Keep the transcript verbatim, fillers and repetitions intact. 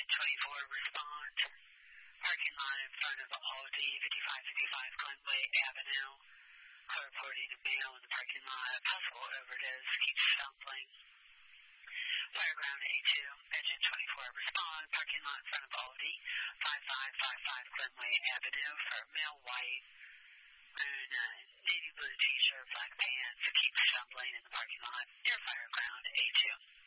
twenty-four, respond. Parking lot in front of Aldi, fifty-five fifty-five Glenway Avenue. Car reporting a male in the parking lot. Possible overdose. Keeps stumbling. Fireground A two, engine twenty-four, respond. Parking lot in front of Aldi, fifty-five fifty-five Glenway Avenue. For male white, maroon, uh, navy blue t-shirt, black pants. Keeps stumbling in the parking lot near Fireground A two.